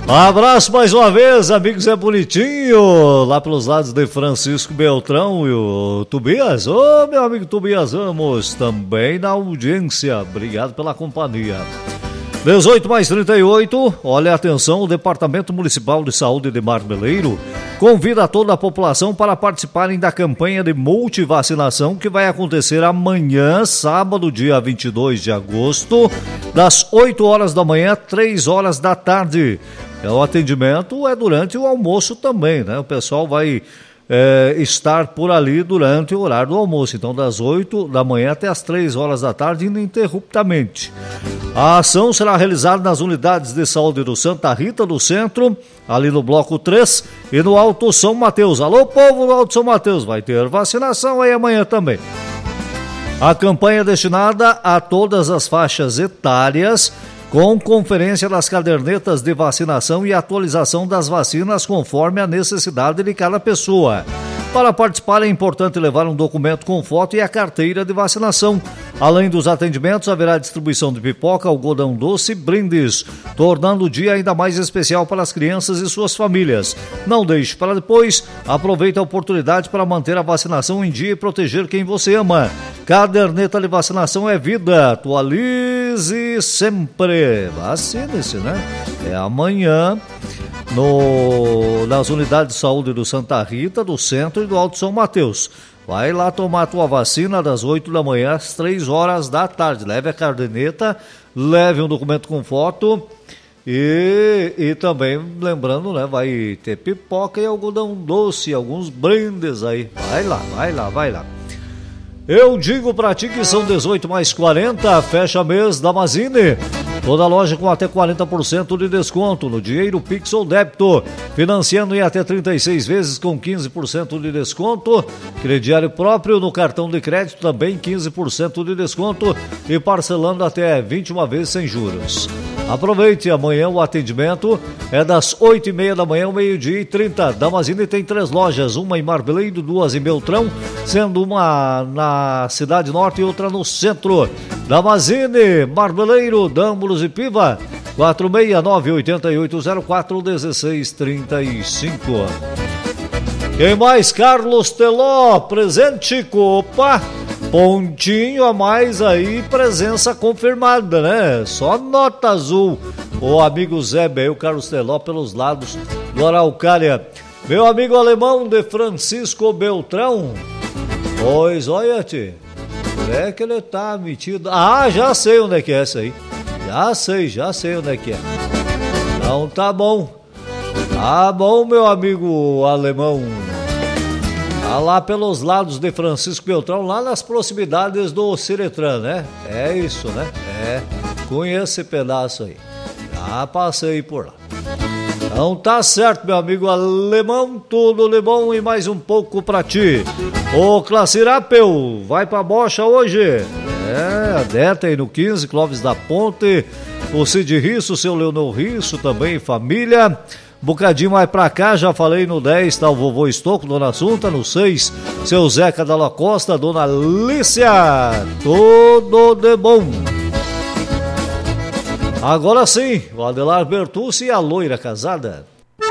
Abraço mais uma vez, amigo Zé Bonitinho, lá pelos lados de Francisco Beltrão e o Tobias. Ô, meu amigo Tobias Ramos, também na audiência. Obrigado pela companhia. 18:38, olha atenção, o Departamento Municipal de Saúde de Marmeleiro convida toda a população para participarem da campanha de multivacinação que vai acontecer amanhã, sábado, dia 22 de agosto, das 8 horas da manhã, 3 horas da tarde. O atendimento é durante o almoço também, né? O pessoal vai estar por ali durante o horário do almoço, então das 8 da manhã até as 3 horas da tarde, ininterruptamente. A ação será realizada nas unidades de saúde do Santa Rita do Centro, ali no Bloco 3 e no Alto São Mateus. Alô, povo do Alto São Mateus, vai ter vacinação aí amanhã também. A campanha é destinada a todas as faixas etárias, com conferência das cadernetas de vacinação e atualização das vacinas conforme a necessidade de cada pessoa. Para participar é importante levar um documento com foto e a carteira de vacinação. Além dos atendimentos, haverá distribuição de pipoca, algodão doce e brindes, tornando o dia ainda mais especial para as crianças e suas famílias. Não deixe para depois, aproveite a oportunidade para manter a vacinação em dia e proteger quem você ama. Caderneta de vacinação é vida, atualize sempre. Vacine-se, né? É amanhã nas unidades de saúde do Santa Rita, do Centro e do Alto São Mateus. Vai lá tomar a tua vacina das 8 da manhã às 3 horas da tarde. Leve a caderneta, leve um documento com foto e também, lembrando, né, vai ter pipoca e algodão doce, alguns brindes aí. Vai lá, vai lá, vai lá. Eu digo pra ti que são 18:40, fecha mês da Mazine. Toda loja com até 40% de desconto no dinheiro, Pix ou débito. Financiando em até 36 vezes com 15% de desconto. Crediário próprio no cartão de crédito também 15% de desconto. E parcelando até 21 vezes sem juros. Aproveite, amanhã o atendimento é das 8:30 da manhã ao 12:30. Damazine tem 3 lojas, uma em Marmeleiro, 2 em Beltrão, sendo uma na Cidade Norte e outra no centro. Damazine, Marmeleiro, Dâmbulos e Piva, 469-8804-1635. Quem mais? Carlos Teló, presente, Copa. Pontinho a mais aí, presença confirmada, né? Só nota azul. O amigo Zé Bel, Carlos Teló, pelos lados do Araucária. Meu amigo alemão de Francisco Beltrão. Pois, olha, tio. É que ele tá metido. Ah, já sei onde é que é essa aí. Já sei onde é que é. Então tá bom. Tá bom, meu amigo alemão. Tá lá pelos lados de Francisco Beltrão, lá nas proximidades do Ciretran, né? É isso, né? É, conheço esse pedaço aí. Já passei por lá. Então tá certo, meu amigo alemão, tudo de bom e mais um pouco pra ti. Ô Classirapeu, vai pra bocha hoje? É, Adeta aí no 15, Clóvis da Ponte, o Cid Risso, seu Leonor Risso também, família. Bocadinho mais pra cá, já falei no 10, tá o vovô Estoco, dona Assunta, no 6, seu Zeca da La Costa, dona Lícia, tudo de bom. Agora sim, o Adelar Bertucci e a loira casada.